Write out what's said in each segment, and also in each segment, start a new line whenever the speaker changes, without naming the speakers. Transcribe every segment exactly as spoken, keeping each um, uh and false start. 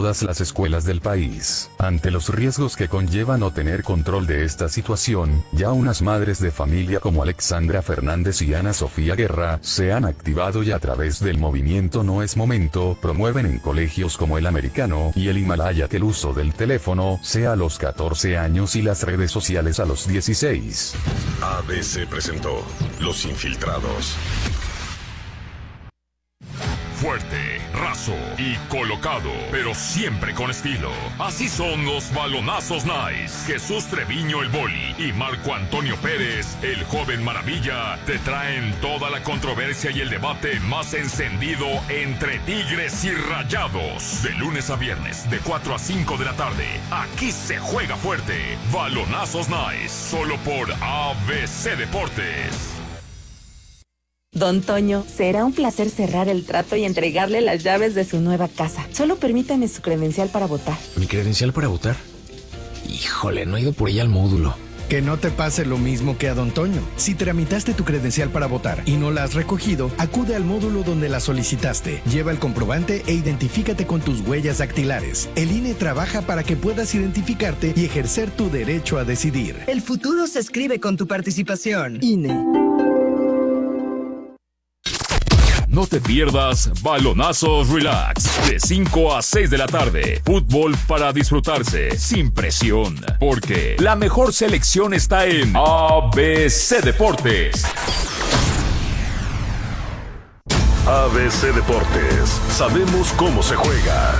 todas las escuelas del país. Ante los riesgos que conlleva no tener control de esta situación, ya unas madres de familia como Alexandra Fernández y Ana Sofía Guerra se han activado y a través del movimiento No es Momento promueven en colegios como el Americano y el Himalaya que el uso del teléfono sea a los catorce años y las redes sociales a los dieciséis.
A B C presentó Los Infiltrados.
Fuerte, raso y colocado, pero siempre con estilo. Así son los balonazos nice. Jesús Treviño el Boli y Marco Antonio Pérez, el joven maravilla, te traen toda la controversia y el debate más encendido entre Tigres y Rayados. De lunes a viernes, de cuatro a cinco de la tarde. Aquí se juega fuerte. Balonazos nice, solo por A B C Deportes.
Don Toño, será un placer cerrar el trato y entregarle las llaves de su nueva casa. Solo permítame su credencial para votar.
¿Mi credencial para votar? Híjole, no he ido por ella al módulo.
Que no te pase lo mismo que a Don Toño. Si tramitaste tu credencial para votar y no la has recogido, acude al módulo donde la solicitaste. Lleva el comprobante e identifícate con tus huellas dactilares. El I N E trabaja para que puedas identificarte y ejercer tu derecho a decidir.
El futuro se escribe con tu participación.
I N E.
No te pierdas Balonazos Relax, de cinco a seis de la tarde. Fútbol para disfrutarse, sin presión. Porque la mejor selección está en A B C Deportes.
A B C Deportes, sabemos cómo se juega.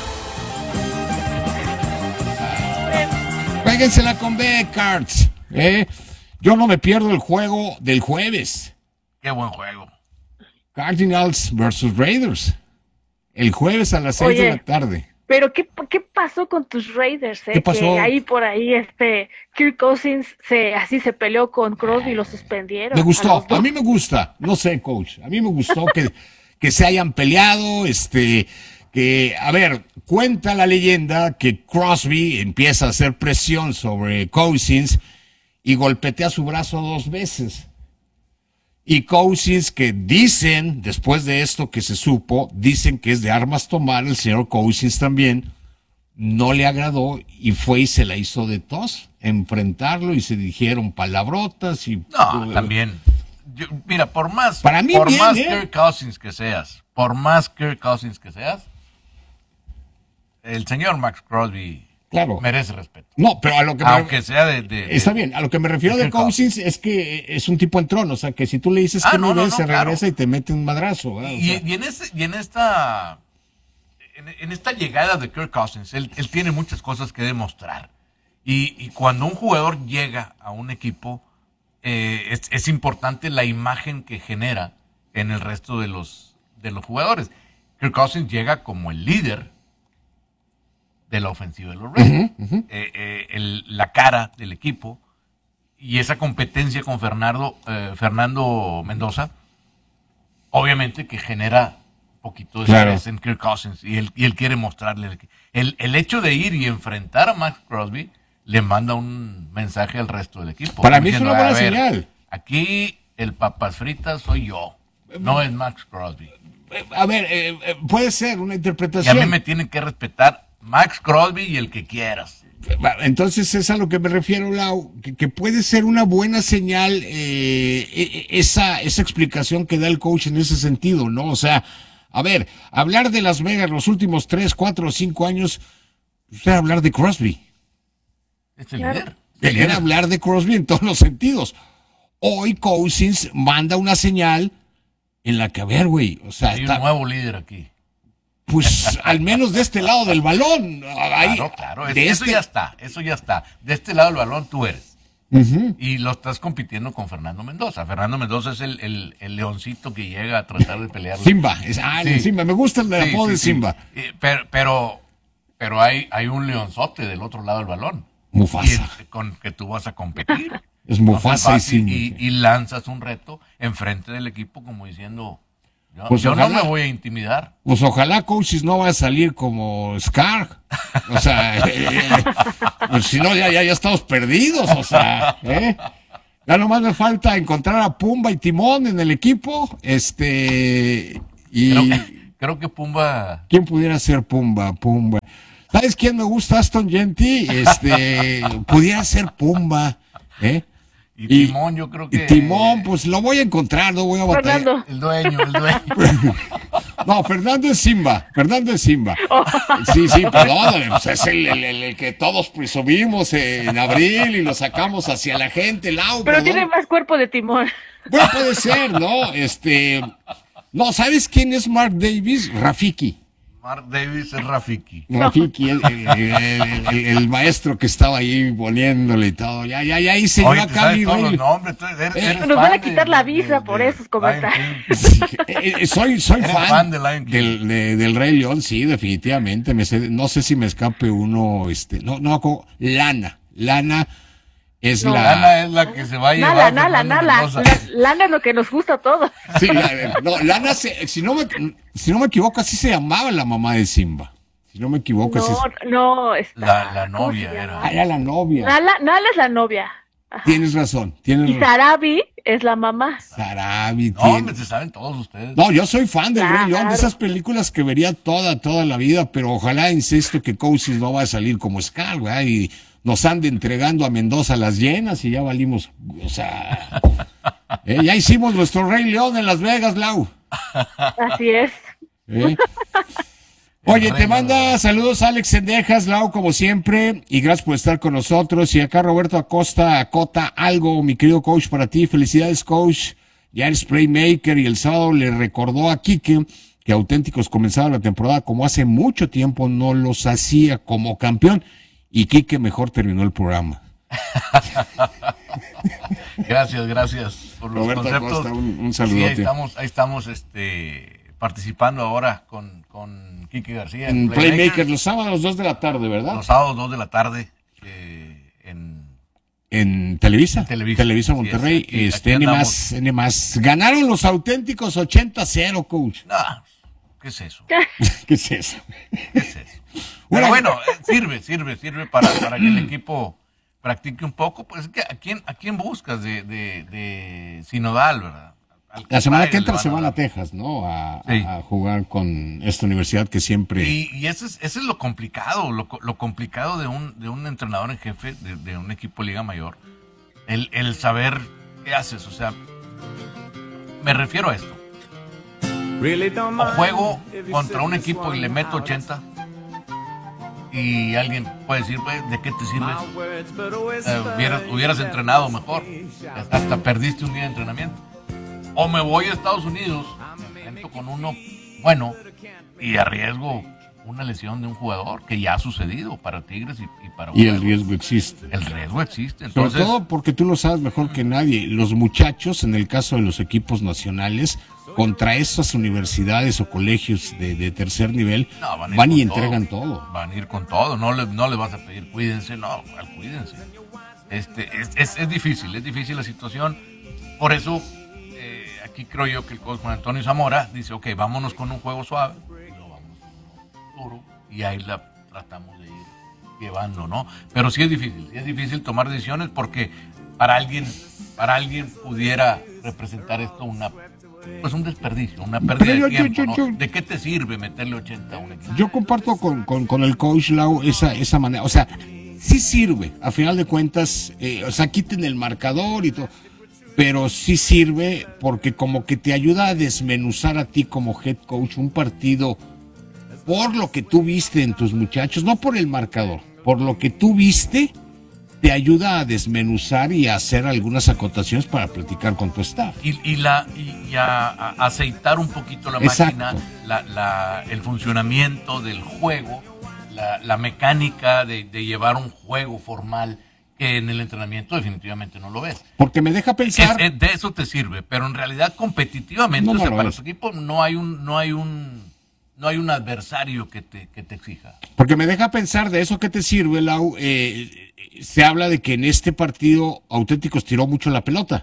Juéguensela con B-Cards, ¿eh? Yo no me pierdo el juego del jueves.
Qué buen juego.
Cardinals versus Raiders. El jueves a las seis de la tarde.
Pero ¿qué, qué pasó con tus Raiders? Eh?
¿Qué pasó?
Que ahí por ahí este Kirk Cousins se, así se peleó con Crosby y lo suspendieron.
Me gustó, a, a mí me gusta. No sé, coach. A mí me gustó que, que se hayan peleado. Este, que, a ver, cuenta la leyenda que Crosby empieza a hacer presión sobre Cousins y golpetea su brazo dos veces. Y Cousins, que dicen, después de esto que se supo, dicen que es de armas tomar, el señor Cousins también, no le agradó y fue y se la hizo de tos, enfrentarlo y se dijeron palabrotas y...
No, uh, también. Yo, mira, por más,
para mí
por
bien,
más
¿eh?
Kirk Cousins que seas, por más Kirk Cousins que seas, el señor Max Crosby...
Claro.
Merece respeto.
No, pero a lo que me
Aunque me... sea de, de...
Está bien, a lo que me refiero de, de Cousins es que es un tipo entrón, o sea, que si tú le dices ah, que no, no ves, no, se claro. regresa y te mete un madrazo. ¿verdad?
Y,
o sea...
y, en este, y en esta en, en esta llegada de Kirk Cousins, él, él tiene muchas cosas que demostrar. Y, y cuando un jugador llega a un equipo, eh, es, es importante la imagen que genera en el resto de los, de los jugadores. Kirk Cousins llega como el líder de la ofensiva de los Raiders, uh-huh, uh-huh. eh, eh, el, la cara del equipo, y esa competencia con Fernando, eh, Fernando Mendoza, obviamente que genera un poquito de
claro.
estrés en Kirk Cousins, y él, y él quiere mostrarle, el, el hecho de ir y enfrentar a Max Crosby, le manda un mensaje al resto del equipo.
Para mí es una buena señal.
Aquí el papas fritas soy yo, no es Max Crosby.
A ver, eh, puede ser una interpretación.
Y a mí me tienen que respetar Max Crosby y el que quieras.
Entonces es a lo que me refiero, Lau, que, que puede ser una buena señal eh, esa, esa explicación que da el coach en ese sentido, ¿no? O sea, a ver, hablar de Las Vegas los últimos tres, cuatro o cinco años, pues era hablar de Crosby.
Es el líder.
Era hablar de Crosby en todos los sentidos. Hoy Cousins manda una señal en la que, a ver, güey, o sea...
Hay
está...
un nuevo líder aquí.
Pues al menos de este lado del balón. Ahí,
claro, claro, es,
de
eso
este...
ya está, eso ya está. De este lado del balón tú eres. Uh-huh. Y lo estás compitiendo con Fernando Mendoza. Fernando Mendoza es el, el, el leoncito que llega a tratar de pelear.
Simba, es, ah, sí. Simba, me gusta el sí, apodo sí, de Simba.
Sí. Pero, pero, pero hay, hay un leonzote del otro lado del balón.
Mufasa.
Y, con que tú vas a competir.
Es Mufasa
no
y Simba.
Y, y lanzas un reto enfrente del equipo como diciendo... Yo,
pues
yo
ojalá,
no me voy a intimidar.
Pues ojalá Cousins no va a salir como Scar. O sea, eh, eh, pues si no, ya, ya, ya estamos perdidos. O sea, ¿eh? Ya nomás me falta encontrar a Pumba y Timón en el equipo. Este. Y
creo, creo que Pumba.
¿Quién pudiera ser Pumba? Pumba. ¿Sabes quién me gusta? Aston Genty. Este, pudiera ser Pumba, ¿eh?
Y Timón, yo creo que...
Y Timón, pues lo voy a encontrar, no voy a batallar.
Fernando.
El dueño, el dueño.
No, Fernando es Simba, Fernando es Simba.
Oh.
Sí, sí, perdón, pues es el, el, el, el que todos presumimos en abril y lo sacamos hacia la gente, Lau.
Pero
perdón.
tiene más cuerpo de Timón.
Bueno, puede ser, ¿no? Este, no, ¿sabes quién es Mark Davis? Rafiki.
Mark Davis es Rafiki.
Rafiki, el, el, el, el, el maestro que estaba ahí poniéndole y todo. Ya, ya, ya hice yo acá mi
todos
rey.
los nombres, tú eres,
Eh,
eres
Nos van a
fan
quitar
de-
la
de-
visa
de-
por
de
esos comentarios.
Lion King.
Sí, eh, eh, soy, soy
Eres
fan,
fan de Lion King.
del, de- del Rey León, sí, definitivamente. Me sé- no sé si me escape uno, este, no, no, co- Lana. Lana es
No.
la.
Lana es la que se va a llevar.
Nala, nala,
Fernando
nala.
Mendoza.
La- Lana es lo que nos gusta a todos.
Sí, la- no, Lana, se- si, no me, si no me equivoco, así se llamaba la mamá de Simba. Si no me equivoco, así
No, no, está.
La, la
¿cómo
novia
se llama?
era.
Ah, era la novia.
Nala, Nala es la novia. Ajá.
Tienes razón, tienes
Y
razón.
Sarabi es la mamá.
Sarabi,
No,
tiene-
hombre, se saben todos ustedes.
No, yo soy fan del Rey
Claro.
León, de esas películas que vería toda, toda la vida, pero ojalá, insisto, que Cousins no va a salir como Scar, ¿verdad? Y nos ande entregando a Mendoza las llenas y ya valimos, o sea, eh, ya hicimos nuestro Rey León en Las Vegas, Lau.
Así es.
¿eh? Oye,
El
te
Rey
manda
León.
saludos Alex Sendejas, Lau, como siempre, y gracias por estar con nosotros. Y acá Roberto Acosta, acota algo, mi querido coach, para ti. Felicidades, coach. Ya eres playmaker y el sábado le recordó a Quique que Auténticos comenzaba la temporada como hace mucho tiempo no los hacía como campeón. Y Quique mejor terminó el programa.
Gracias, gracias por los
Roberto
conceptos.
Acosta, un, un
Sí,
saludote.
ahí estamos, ahí estamos este, participando ahora con, con Kike García.
En
Playmaker.
Playmaker, los sábados dos de la tarde, ¿verdad?
Los sábados dos de la tarde eh, en
En Televisa,
Televisa.
Televisa
Sí,
Monterrey,
es, aquí-
este,
aquí
N
andamos.
más, N más. Ganaron los Auténticos ochenta a cero, coach.
No, ¿qué es eso?
¿Qué es eso?
¿Qué es eso? Pero bueno, eh, sirve, sirve, sirve para, para que el equipo practique un poco. Pues ¿a quién, a quién buscas de, de, de Sinodal, verdad? Al
La semana
traiga
que
le
entra
van
se
a
van a
dar.
Texas, ¿no? A,
Sí.
a- a jugar con esta universidad que siempre...
Y, y ese, es, ese es lo complicado, lo, co- lo complicado de un, de un entrenador en jefe de, de un equipo Liga Mayor. El, el saber qué haces, o sea, me refiero a esto. O juego contra un equipo y le meto ochenta y alguien puede decir, pues, ¿de qué te sirves? Eh, hubieras, hubieras entrenado mejor, hasta perdiste un día de entrenamiento. O me voy a Estados Unidos, me enfrento con uno bueno y arriesgo una lesión de un jugador que ya ha sucedido para Tigres y, y para
Y el
Juegos.
riesgo existe.
El riesgo existe.
Sobre
Entonces,
todo porque tú lo sabes mejor que nadie. Los muchachos, en el caso de los equipos nacionales, contra esas universidades o colegios de, de tercer nivel,
no, van, a ir
van y
con
entregan todo.
Van a ir con todo. No le, no le vas a pedir cuídense, no, cuídense. Este, es, es, es difícil, es difícil la situación. Por eso, eh, aquí creo yo que el coach Juan Antonio Zamora dice, ok, vámonos con un juego suave, y lo vamos con uno duro, y ahí la tratamos de ir llevando, ¿no? Pero sí es difícil, sí es difícil tomar decisiones porque para alguien, para alguien pudiera representar esto una, pues un desperdicio, una pérdida
Pero
de
yo-
tiempo,
yo-
¿no?
yo-
¿De qué te sirve meterle ochenta a un equipo?
Yo comparto con, con, con el coach Lau esa, esa manera. O sea, sí sirve, a final de cuentas, eh, o sea, quiten el marcador y todo. Pero sí sirve porque como que te ayuda a desmenuzar a ti como head coach un partido por lo que tú viste en tus muchachos, no por el marcador, por lo que tú viste, te ayuda a desmenuzar y a hacer algunas acotaciones para platicar con tu staff.
Y, y, la, y, y a, a aceitar un poquito la
Exacto.
máquina, la, la, el funcionamiento del juego, la, la mecánica de, de llevar un juego formal que en el entrenamiento definitivamente no lo ves.
Porque me deja pensar...
Es- es- de eso te sirve, pero en realidad competitivamente,
No, no
o sea,
lo
para
es.
tu equipo no hay un, no hay un, no hay un adversario que te, que te exija.
Porque me deja pensar de eso que te sirve, Lau. Eh, se habla de que en este partido Auténticos tiró mucho la pelota.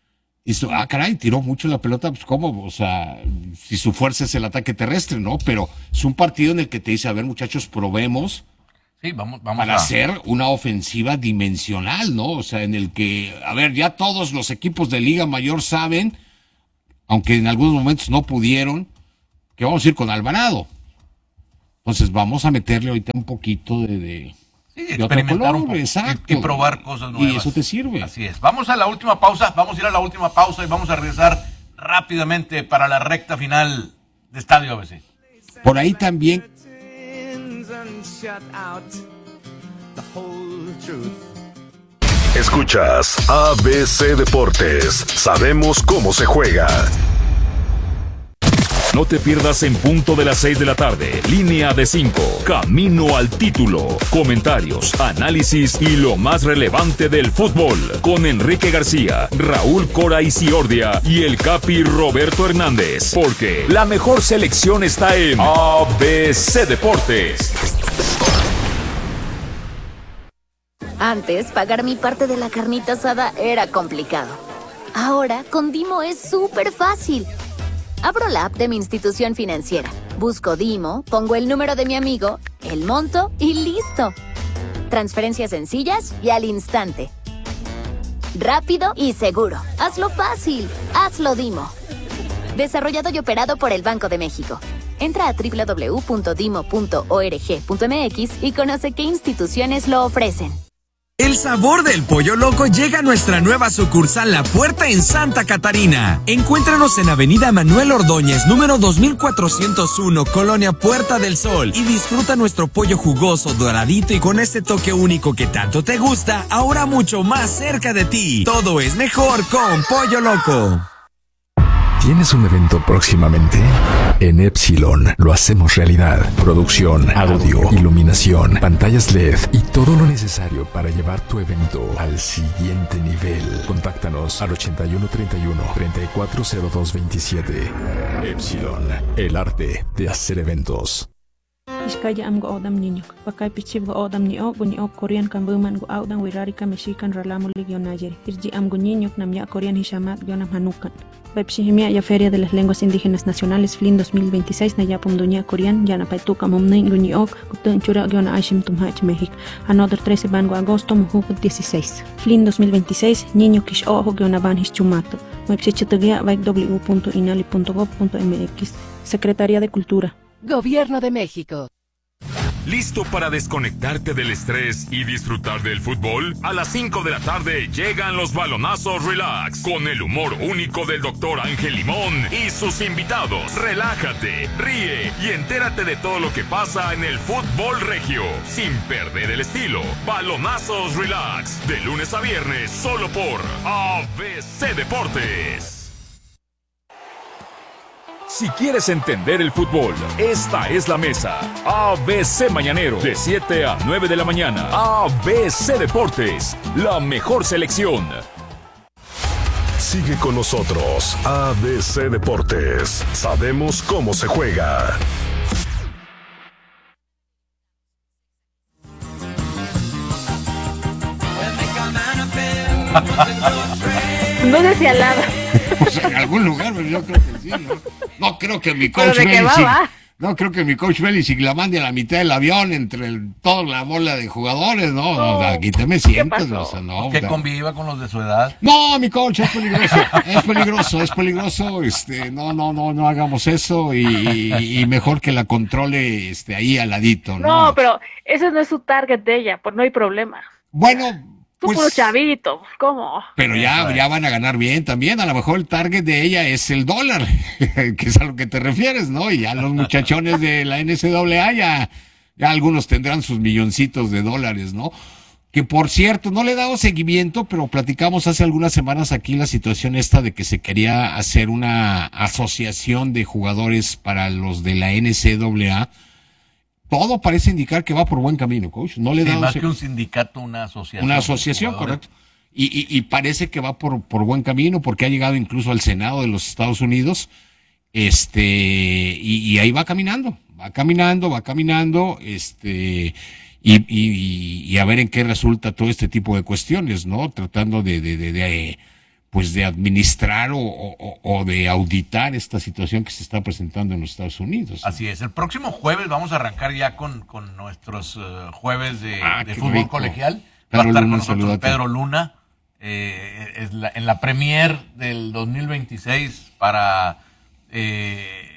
Y eso, ah, caray, tiró mucho la pelota, pues cómo, o sea, si su fuerza es el ataque terrestre, ¿no? Pero es un partido en el que te dice, a ver, muchachos, probemos
Sí, vamos, vamos
para
a
hacer una ofensiva dimensional, ¿no? O sea, en el que, a ver, ya todos los equipos de Liga Mayor saben, aunque en algunos momentos no pudieron, que vamos a ir con Alvarado. Entonces vamos a meterle ahorita un poquito de, de,
sí,
de otro color,
un poco,
exacto.
Y, y probar cosas nuevas.
Y eso te sirve.
Así es. Vamos a la última pausa, vamos a ir a la última pausa y vamos a regresar rápidamente para la recta final de Estadio A B C.
Por ahí también.
Escuchas A B C Deportes. Sabemos cómo se juega.
No te pierdas en punto de las seis de la tarde. Línea de cinco. Camino al título. Comentarios, análisis y lo más relevante del fútbol. Con Enrique García, Raúl Cora Isiordia y el Capi Roberto Hernández. Porque la mejor selección está en A B C Deportes.
Antes, pagar mi parte de la carnita asada era complicado. Ahora, con Dimo es súper fácil. Abro la app de mi institución financiera, busco Dimo, pongo el número de mi amigo, el monto y listo. Transferencias sencillas y al instante. Rápido y seguro. Hazlo fácil. Hazlo Dimo. Desarrollado y operado por el Banco de México. Entra a doble u doble u doble u punto dimo punto org punto m x y conoce qué instituciones lo ofrecen.
El sabor del Pollo Loco llega a nuestra nueva sucursal La Puerta en Santa Catarina. Encuéntranos en Avenida Manuel Ordóñez, número dos mil cuatrocientos uno, Colonia Puerta del Sol, y disfruta nuestro pollo jugoso, doradito y con este toque único que tanto te gusta, ahora mucho más cerca de ti. Todo es mejor con Pollo Loco.
¿Tienes un evento próximamente? En Epsilon lo hacemos realidad. Producción, audio, iluminación, pantallas L E D y todo lo necesario para llevar tu evento al siguiente nivel. Contáctanos al ochenta y uno treinta y uno, treinta y cuatro cero dos veintisiete. Epsilon, el arte de hacer eventos.
Iskaya am go odam niño, pakay pichib go odam ni o guni o Korean kan buman go audan wirarika mexican ralamo ligionayeri. Irji am go niño nam ya Korean hishamat gionam hanukan. Bepshihimia ya Feria de las Lenguas Indígenas Nacionales F L I N dos mil veintiséis na yapum dunia Korean yana paituka momnein guni ok gutun chura giona ashim tumhach México. Another trece ban go agosto muhuk dieciséis. F L I N dos mil veintiséis niño kish ojo giona ban hischumato. Websitegia vaik w punto inali punto gov punto m x. Secretaría de Cultura.
Gobierno de México.
¿Listo para desconectarte del estrés y disfrutar del fútbol? A las cinco de la tarde llegan los balonazos Relax con el humor único del doctor Ángel Limón y sus invitados. Relájate, ríe y entérate de todo lo que pasa en el fútbol regio sin perder el estilo. Balonazos Relax de lunes a viernes solo por A B C Deportes. Si quieres entender el fútbol, esta es la mesa. A B C Mañanero, de siete a nueve de la mañana. A B C Deportes, la mejor selección.
Sigue con nosotros, A B C Deportes. Sabemos cómo se juega.
No decía nada.
Pues en algún lugar, pero yo creo que sí, ¿no? No creo que mi coach
¿Pero de qué va,
Belichick,
va?
no creo que mi coach Belichick la mande a la mitad del avión entre el, toda la bola de jugadores, ¿no?
No.
O sea, aquí te me sientas, o sea, no.
Que
o sea,
conviva con los de su edad.
No, mi coach, es peligroso, es peligroso, es peligroso, este, no, no, no, no hagamos eso y, y, y mejor que la controle, este, ahí al ladito, ¿no?
No, pero ese no es su target de ella, pues no hay problema.
Bueno,
Tú
pues,
puro chavito, ¿cómo?
pero ya, ya van a ganar bien también, a lo mejor el target de ella es el dólar, que es a lo que te refieres, ¿no? Y ya los muchachones de la N C A A ya, ya algunos tendrán sus milloncitos de dólares, ¿no? Que por cierto, no le he dado seguimiento, pero platicamos hace algunas semanas aquí la situación esta de que se quería hacer una asociación de jugadores para los de la N C A A. Todo parece indicar que va por buen camino, coach. No le he
Sí,
dado
más
se-
que un sindicato, una asociación.
una asociación,
de jugadores.
correcto. Y, y, y parece que va por, por buen camino porque ha llegado incluso al Senado de los Estados Unidos. Este, y, y ahí va caminando, va caminando, va caminando, este, y, y, y a ver en qué resulta todo este tipo de cuestiones, ¿no? Tratando de, de, de, de pues de administrar o, o, o de auditar esta situación que se está presentando en los Estados Unidos.
Así es. El próximo jueves vamos a arrancar ya con, con nuestros uh, jueves de,
Ah,
de
qué
fútbol
rico.
colegial.
Pedro
Va a estar
Luna,
con nosotros
saludate.
Pedro Luna eh, es la- en la premier del dos mil veintiséis para eh, el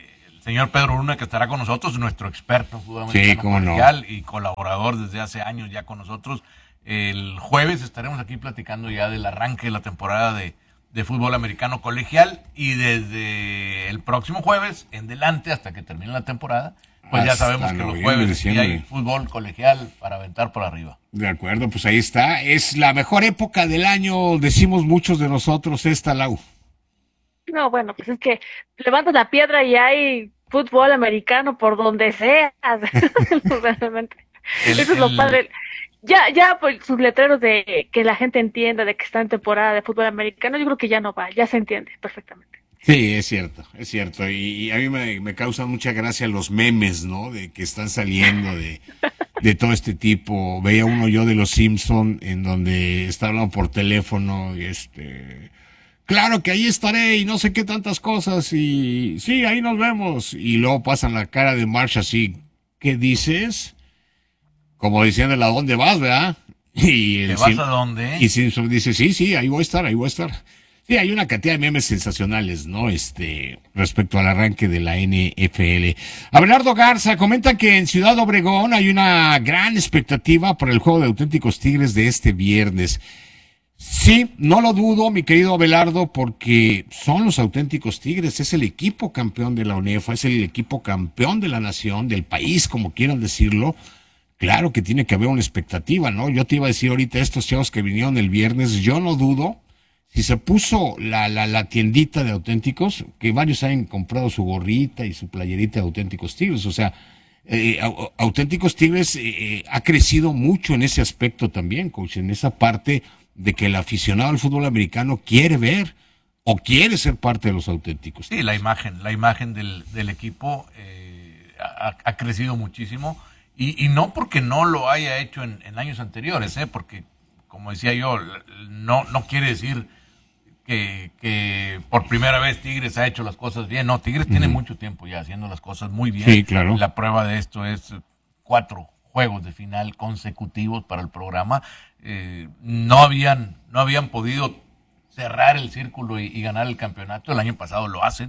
señor Pedro Luna, que estará con nosotros, nuestro experto en fútbol
Sí,
americano
cómo no.
colegial y colaborador desde hace años ya con nosotros. El jueves estaremos aquí platicando ya del arranque de la temporada de, de fútbol americano colegial, y desde el próximo jueves en delante hasta que termine la temporada, pues ya
Hasta
sabemos que los
noviembre,
jueves sí hay
diciembre.
fútbol colegial para aventar por arriba.
De acuerdo, pues ahí está. Es la mejor época del año, decimos muchos de nosotros, esta, Lau.
No, bueno, pues es que levantas la piedra y hay fútbol americano por donde sea. Realmente.
El-
Eso es lo
el-
padre. Ya, ya, pues sus letreros de que la gente entienda de que está en temporada de fútbol americano, yo creo que ya no va, ya se entiende perfectamente.
Sí, es cierto, es cierto. Y, y a mí me, me causan mucha gracia los memes, ¿no? De que están saliendo de, de todo este tipo. Veía uno yo de los Simpson en donde está hablando por teléfono y este... Claro que ahí estaré y no sé qué tantas cosas y sí, ahí nos vemos. Y luego pasan la cara de Marsh así, ¿qué dices? Como diciéndole a dónde vas, ¿verdad? Y el
¿Te vas
Sim-
a dónde?
Y Simpson dice, sí, sí, ahí voy a estar, ahí voy a estar. Sí, hay una cantidad de memes sensacionales, ¿no? Este, respecto al arranque de la N F L. Abelardo Garza comenta que en Ciudad Obregón hay una gran expectativa por el juego de auténticos Tigres de este viernes. Sí, no lo dudo, mi querido Abelardo, porque son los auténticos Tigres, es el equipo campeón de la UNEFA, es el equipo campeón de la nación, del país, como quieran decirlo. Claro que tiene que haber una expectativa, ¿no? Yo te iba a decir ahorita, estos chavos que vinieron el viernes, yo no dudo, si se puso la, la, la tiendita de auténticos, que varios hayan comprado su gorrita y su playerita de auténticos Tigres, o sea, eh, au- auténticos Tigres eh, eh, ha crecido mucho en ese aspecto también, coach, en esa parte de que el aficionado al fútbol americano quiere ver o quiere ser parte de los auténticos.
Sí, la imagen, la imagen del, del equipo eh, ha, ha crecido muchísimo, y, y no porque no lo haya hecho en, en años anteriores, ¿eh? Porque, como decía yo, no, no quiere decir que, que por primera vez Tigres ha hecho las cosas bien. No, Tigres tiene
Ujú.
mucho tiempo ya haciendo las cosas muy bien.
Sí, claro.
La prueba de esto es cuatro juegos de final consecutivos para el programa. Eh, no habían, no habían podido cerrar el círculo y, y ganar el campeonato. El año pasado lo hacen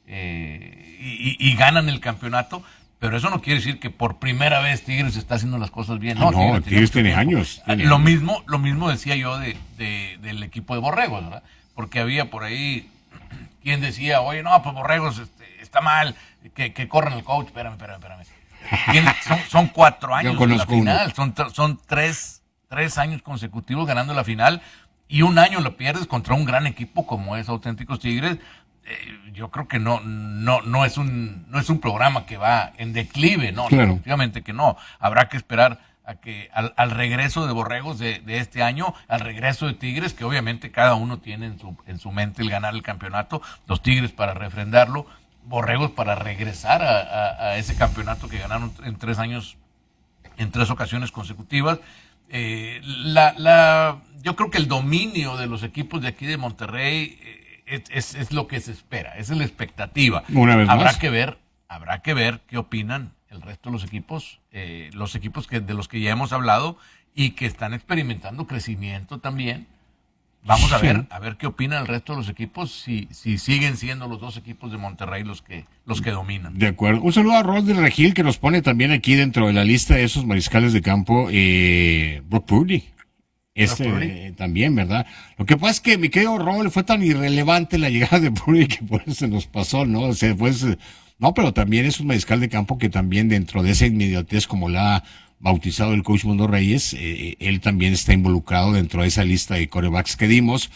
eh, y, y- y ganan el campeonato, pero eso no quiere decir que por primera vez Tigres está haciendo las cosas bien.
Ah, no, Tigres
mucho
tiene
tiempo.
años,
Ah,
tiene
Lo
años.
mismo, lo mismo decía yo de, de- del equipo de Borregos, ¿verdad? Porque había por ahí quien decía, oye, no, pues Borregos este, está mal, que, que corran el coach. Espérame, espérame, espérame. Tiene- son, son cuatro años en la
conozco uno.
final, son, tr- son tres, tres años consecutivos ganando la final, y un año lo pierdes contra un gran equipo como es Auténticos Tigres. Eh, yo creo que no, no, no es un, no es un programa que va en declive, no,
Claro.
definitivamente que no. Habrá que esperar a que al, al regreso de Borregos de, de este año, al regreso de Tigres, que obviamente cada uno tiene en su, en su mente el ganar el campeonato, los Tigres para refrendarlo, Borregos para regresar a, a- a ese campeonato que ganaron en tres años, en tres ocasiones consecutivas. Eh, la, la, yo creo que el dominio de los equipos de aquí de Monterrey eh, es, es- es lo que se espera, esa es la expectativa.
Una vez
habrá
más.
que ver, habrá que ver qué opinan el resto de los equipos, eh, los equipos que, de los que ya hemos hablado y que están experimentando crecimiento también. Vamos a
Sí.
ver, a ver qué opina el resto de los equipos, si, si siguen siendo los dos equipos de Monterrey los que, los que dominan.
De acuerdo. Un saludo a Rod de Regil, que nos pone también aquí dentro de la lista de esos mariscales de campo, eh, Brock Purdy. Este
Brock Purdy.
eh, también, ¿verdad? Lo que pasa es que mi querido Rol fue tan irrelevante la llegada de Purdy que por eso se nos pasó, ¿no? O sea, pues, eh, no, pero también es un mariscal de campo que también dentro de esa inmediatez, como la ha bautizado el coach Mundo Reyes, eh, él también está involucrado dentro de esa lista de quarterbacks que dimos.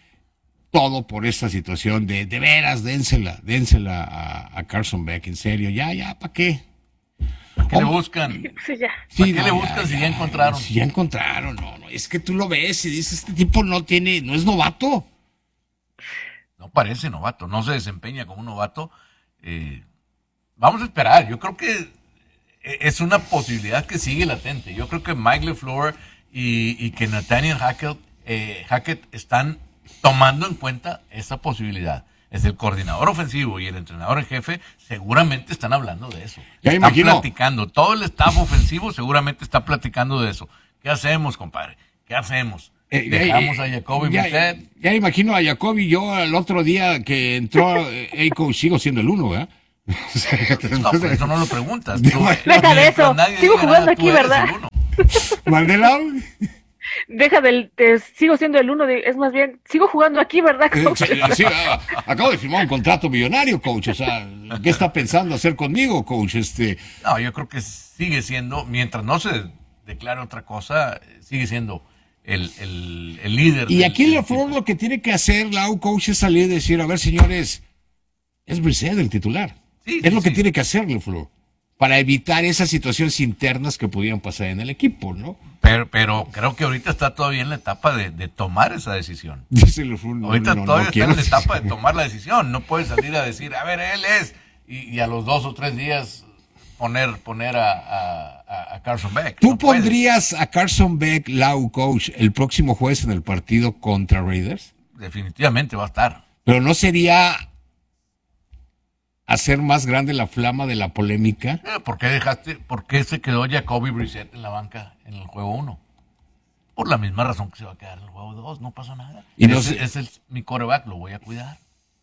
Todo por esta situación de, de veras, dénsela, dénsela a, a Carson Beck, en serio, ya, ya, ¿para qué?
¿Qué le buscan?
Sí, ya.
¿Para qué
no,
le buscan si ya encontraron?
Si ya encontraron, no, no, es que tú lo ves y dices, este tipo no tiene, no es novato.
No parece novato, no se desempeña como un novato. Eh, vamos a esperar, yo creo que es una posibilidad que sigue latente. Yo creo que Mike LeFleur y, y que Nathaniel Hackett, eh, Hackett están tomando en cuenta esa posibilidad. Es el coordinador ofensivo y el entrenador en jefe, seguramente están hablando de eso.
Ya
están
imagino.
platicando. Todo el staff ofensivo seguramente está platicando de eso. ¿Qué hacemos, compadre? ¿Qué hacemos?
Eh,
¿Dejamos
eh,
a Jacoby
ya,
Brissett?
ya imagino a Jacoby, yo el otro día que entró, eh, hey, coach, sigo siendo el uno, ¿verdad?
No, por eso no lo preguntas. Tú,
Deja de eso. Sigo jugando aquí, ¿verdad?
Mandela.
Deja del, de, sigo siendo el uno, de, es más bien, sigo jugando aquí, ¿verdad, coach?
Sí, sí, ah, acabo de firmar un contrato millonario, coach, o sea, ¿qué está pensando hacer conmigo, coach? Este...
No, yo creo que sigue siendo, mientras no se declare otra cosa, sigue siendo el, el, el líder.
Y
del,
aquí
del
LaFleur lo que tiene que hacer, Lau, coach, es salir y decir, a ver, señores, es Brissett el titular.
Sí,
es
sí,
lo que
sí.
tiene que hacer LaFleur, para evitar esas situaciones internas que pudieran pasar en el equipo, ¿no?
Pero, pero creo que ahorita está todavía en la etapa de, de tomar esa decisión.
Dice LaFleur, no,
ahorita
no, no,
todavía
no
está en la
quiero.
etapa de tomar la decisión. No puede salir a decir, a ver, él es, y, y a los dos o tres días poner, poner a, a, a Carson Beck.
¿Tú
No puede.
pondrías a Carson Beck, Lau, coach, el próximo jueves en el partido contra Raiders?
Definitivamente va a estar.
Pero no sería hacer más grande la flama de la polémica.
Eh, ¿Por qué dejaste, por qué se quedó Jacoby Brissett en la banca en el juego uno? Por la misma razón que se va a quedar en el juego dos, no pasa nada.
Y no
ese,
sé-
ese es mi quarterback, lo voy a cuidar.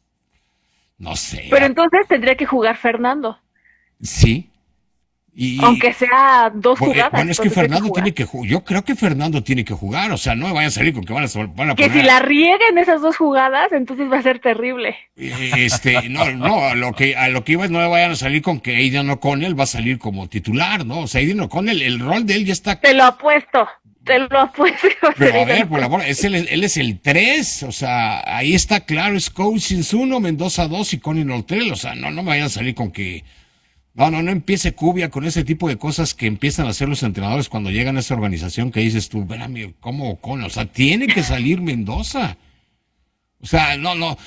No sé.
Pero entonces tendría que jugar Fernando,
Sí. Y,
aunque sea dos
Bueno,
jugadas.
bueno, es que
tendría
Fernando
jugar.
tiene que jugar. Yo creo que Fernando tiene que jugar. O sea, no me vayan a salir con que van a, van a
Que
poner.
si la riega en esas dos jugadas, entonces va a ser terrible.
Este, no, no, a lo que, a lo que iba es no me vayan a salir con que Aidan O'Connell va a salir como titular, ¿no? O sea, Aidan O'Connell, el rol de él ya está.
Te lo apuesto, te lo apuesto. que va a
Pero
ser
a ver,
Aidan.
por favor, es el, él es el tres, o sea, ahí está claro, es Cousins uno, Mendoza dos y Connie Nortrell, o sea, no, no me vayan a salir con que, no, no, no empiece Cubia con ese tipo de cosas que empiezan a hacer los entrenadores cuando llegan a esa organización que dices tú, espérame, ¿cómo O'Connell? O sea, tiene que salir Mendoza. O sea, no, no,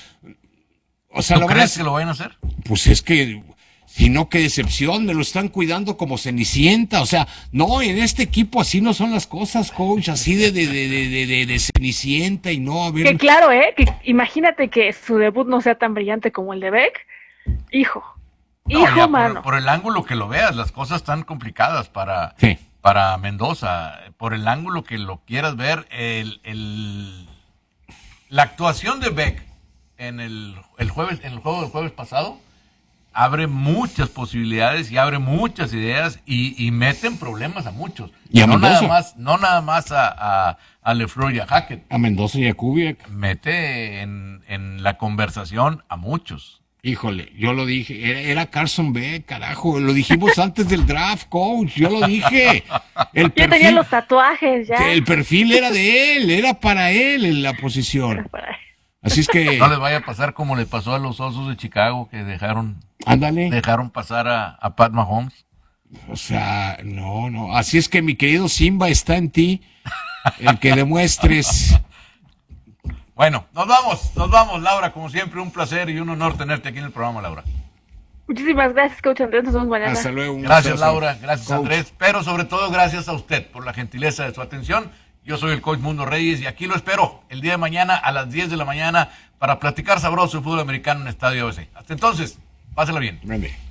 o sea,
¿Tú
lo
crees
verás-
que lo vayan a hacer?
Pues es que, si no, qué decepción, me lo están cuidando como Cenicienta, o sea, no, en este equipo así no son las cosas, coach, así de, de, de, de, de, de- de Cenicienta y no, a ver.
Que claro, ¿eh? Que imagínate que su debut no sea tan brillante como el de Beck. Hijo.
No,
Hijo,
ya
mano.
por, por el ángulo que lo veas, las cosas están complicadas para,
Sí.
para Mendoza. Por el ángulo que lo quieras ver, el, el, la actuación de Beck en el, el jueves, en el juego del jueves pasado abre muchas posibilidades y abre muchas ideas y, y meten problemas a muchos.
Y a
no
Mendoza.
nada más, no nada más a, a, a LeFleur y a Hackett.
A Mendoza y a Kubiak.
Mete en, en la conversación a muchos.
Híjole, yo lo dije, era, era Carson Beck, carajo, lo dijimos antes del draft, coach, yo lo dije. El
Yo tenía
perfil,
los tatuajes ya.
que el perfil era de él, era para él en la posición. Así es que,
No les vaya a pasar como le pasó a los Osos de Chicago que dejaron,
ándale.
dejaron pasar a, a Pat Mahomes.
O sea, no, no. Así es que mi querido Simba está en ti, el que demuestres.
Bueno, nos vamos, nos vamos, Laura, como siempre, un placer y un honor tenerte aquí en el programa, Laura.
Muchísimas gracias, coach Andrés. Nos vemos mañana.
Hasta luego. un
Gracias,
abrazo.
Laura, gracias,
Coach.
Andrés, pero sobre todo gracias a usted por la gentileza de su atención. Yo soy el coach Mundo Reyes y aquí lo espero el día de mañana a las diez de la mañana para platicar sabroso de fútbol americano en Estadio A B C. Hasta entonces, pásela bien.
Vale.